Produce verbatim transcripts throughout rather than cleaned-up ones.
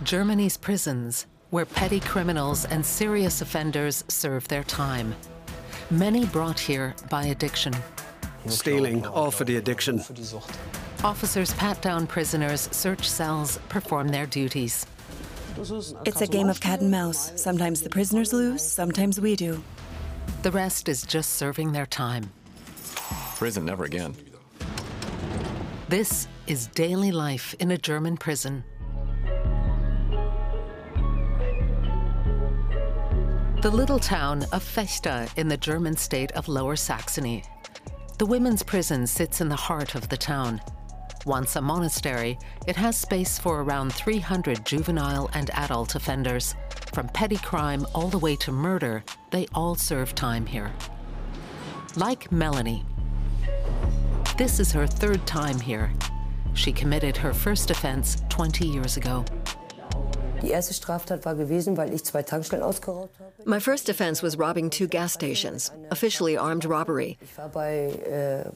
Germany's prisons, where petty criminals and serious offenders serve their time. Many brought here by addiction. Stealing, all for the addiction. Officers pat down prisoners, search cells, perform their duties. It's a game of cat and mouse. Sometimes the prisoners lose, sometimes we do. The rest is just serving their time. Prison, never again. This is daily life in a German prison. The little town of Vechta in the German state of Lower Saxony. The women's prison sits in the heart of the town. Once a monastery, it has space for around three hundred juvenile and adult offenders. From petty crime all the way to murder, they all serve time here. Like Melanie. This is her third time here. She committed her first offense twenty years ago. My first offense was robbing two gas stations, officially armed robbery. I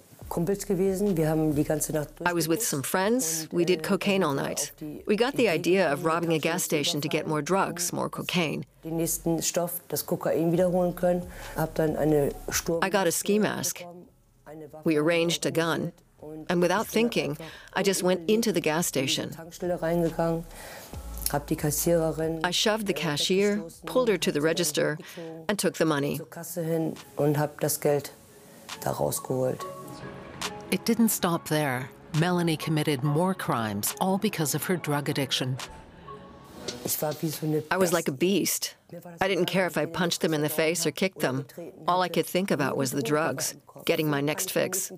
was with some friends. We did cocaine all night. We got the idea of robbing a gas station to get more drugs, more cocaine. I got a ski mask. We arranged a gun. And without thinking, I just went into the gas station. I shoved the cashier, pulled her to the register, and took the money. It didn't stop there. Melanie committed more crimes, all because of her drug addiction. I was like a beast. I didn't care if I punched them in the face or kicked them. All I could think about was the drugs, getting my next fix.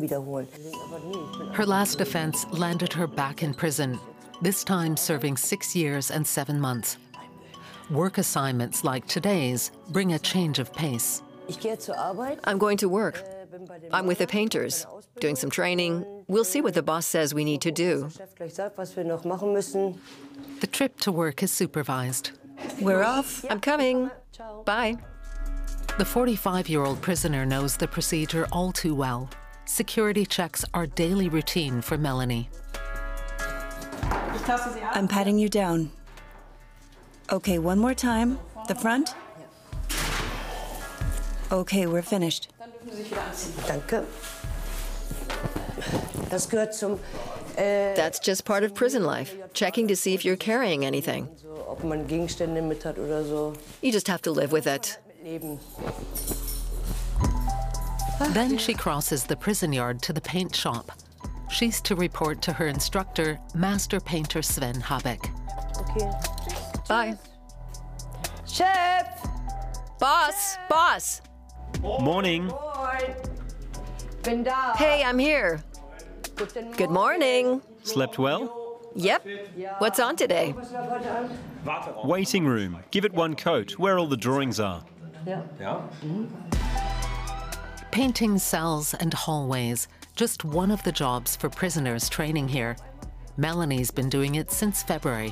Her last offense landed her back in prison, this time serving six years and seven months. Work assignments like today's bring a change of pace. I'm going to work. I'm with the painters, doing some training. We'll see what the boss says we need to do. The trip to work is supervised. We're off. I'm coming. Bye. The forty-five-year-old prisoner knows the procedure all too well. Security checks are daily routine for Melanie. I'm patting you down. Okay, one more time. The front. Okay, we're finished. That's just part of prison life, checking to see if you're carrying anything. You just have to live with it. Then she crosses the prison yard to the paint shop. She's to report to her instructor, master painter Sven Habeck. Okay. Bye. Chef! Boss! Boss! Morning. Hey, I'm here. Good morning. Slept well? Yep. What's on today? Waiting room. Give it one coat, where all the drawings are. Painting cells and hallways, just one of the jobs for prisoners training here. Melanie's been doing it since February.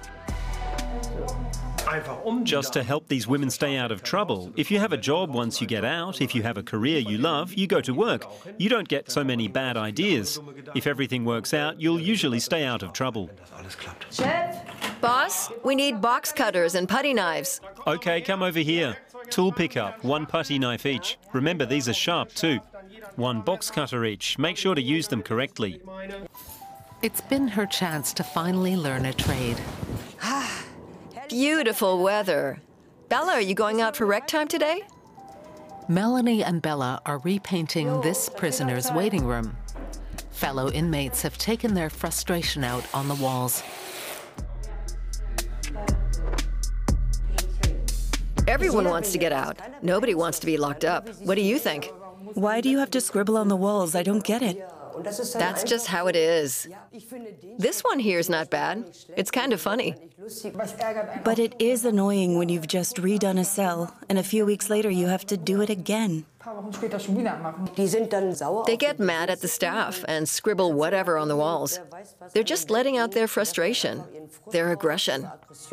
Just to help these women stay out of trouble. If you have a job once you get out, if you have a career you love, you go to work. You don't get so many bad ideas. If everything works out, you'll usually stay out of trouble. Chef! Boss, we need box cutters and putty knives. Okay, come over here. Tool pickup, one putty knife each. Remember, these are sharp too. One box cutter each. Make sure to use them correctly. It's been her chance to finally learn a trade. Beautiful weather. Bella, are you going out for rec time today? Melanie and Bella are repainting this prisoner's waiting room. Fellow inmates have taken their frustration out on the walls. Everyone wants to get out. Nobody wants to be locked up. What do you think? Why do you have to scribble on the walls? I don't get it. That's just how it is. This one here is not bad. It's kind of funny. But it is annoying when you've just redone a cell, and a few weeks later you have to do it again. They get mad at the staff and scribble whatever on the walls. They're just letting out their frustration, their aggression.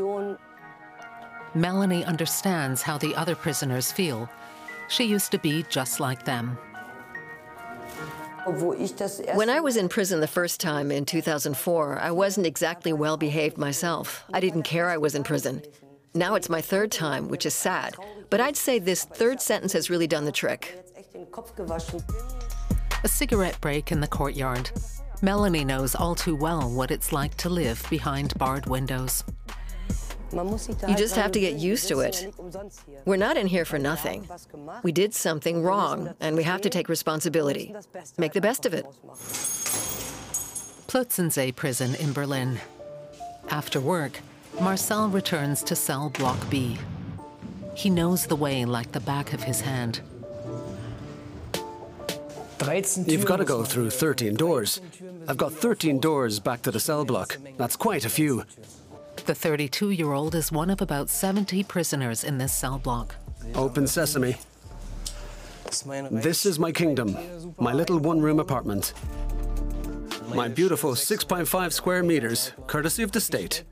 Melanie understands how the other prisoners feel. She used to be just like them. When I was in prison the first time in two thousand four, I wasn't exactly well behaved myself. I didn't care I was in prison. Now it's my third time, which is sad. But I'd say this third sentence has really done the trick. A cigarette break in the courtyard. Melanie knows all too well what it's like to live behind barred windows. You just have to get used to it. We're not in here for nothing. We did something wrong, and we have to take responsibility. Make the best of it. Plötzensee prison in Berlin. After work, Marcel returns to cell block B. He knows the way like the back of his hand. You've got to go through thirteen doors. I've got thirteen doors back to the cell block. That's quite a few. The thirty-two-year-old is one of about seventy prisoners in this cell block. Open sesame. This is my kingdom, my little one-room apartment. My beautiful six point five square meters, courtesy of the state.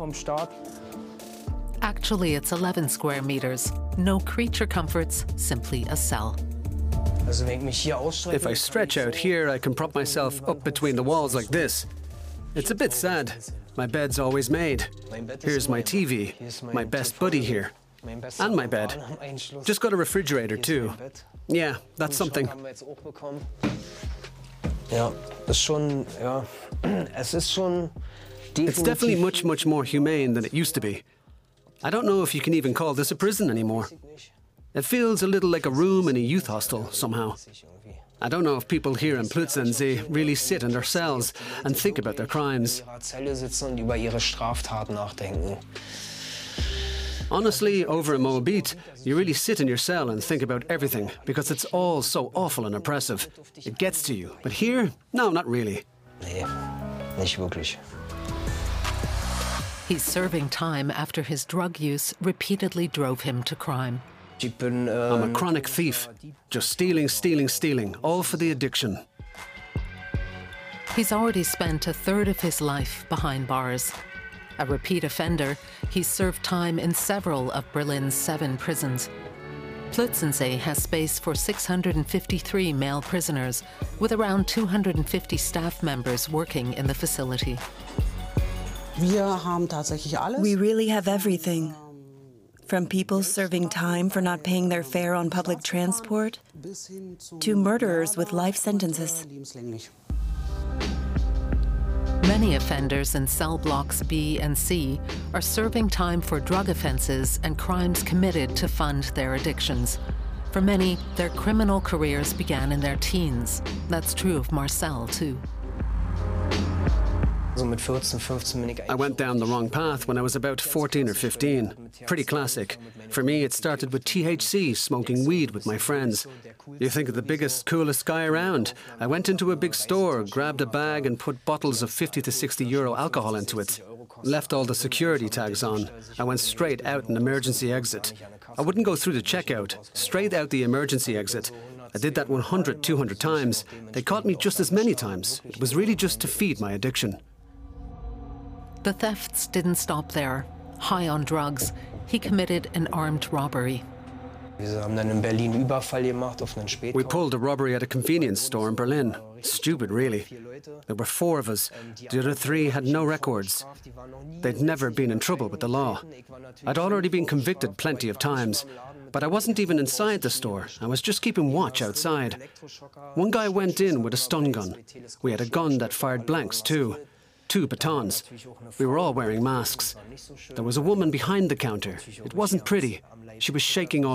Actually, it's eleven square meters. No creature comforts, simply a cell. If I stretch out here, I can prop myself up between the walls like this. It's a bit sad. My bed's always made. Here's my T V, my best buddy here, and my bed. Just got a refrigerator too. Yeah, that's something. It's definitely much, much more humane than it used to be. I don't know if you can even call this a prison anymore. It feels a little like a room in a youth hostel somehow. I don't know if people here in Plötzensee really sit in their cells and think about their crimes. Honestly, over in Moabit, you really sit in your cell and think about everything because it's all so awful and oppressive. It gets to you. But here, no, not really. He's serving time after his drug use repeatedly drove him to crime. I'm a chronic thief. Just stealing, stealing, stealing, all for the addiction. He's already spent a third of his life behind bars. A repeat offender, he's served time in several of Berlin's seven prisons. Plötzensee has space for six hundred fifty-three male prisoners, with around two hundred fifty staff members working in the facility. We really have everything. From people serving time for not paying their fare on public transport, to murderers with life sentences. Many offenders in cell blocks B and C are serving time for drug offenses and crimes committed to fund their addictions. For many, their criminal careers began in their teens. That's true of Marcel, too. I went down the wrong path when I was about fourteen or fifteen. Pretty classic. For me, it started with T H C, smoking weed with my friends. You think of the biggest, coolest guy around. I went into a big store, grabbed a bag and put bottles of fifty to sixty euro alcohol into it. Left all the security tags on. I went straight out an emergency exit. I wouldn't go through the checkout, straight out the emergency exit. I did that one hundred, two hundred times. They caught me just as many times. It was really just to feed my addiction. The thefts didn't stop there. High on drugs, he committed an armed robbery. We pulled a robbery at a convenience store in Berlin. Stupid, really. There were four of us. The other three had no records. They'd never been in trouble with the law. I'd already been convicted plenty of times, but I wasn't even inside the store. I was just keeping watch outside. One guy went in with a stun gun. We had a gun that fired blanks, too. Two batons. We were all wearing masks. There was a woman behind the counter. It wasn't pretty. She was shaking all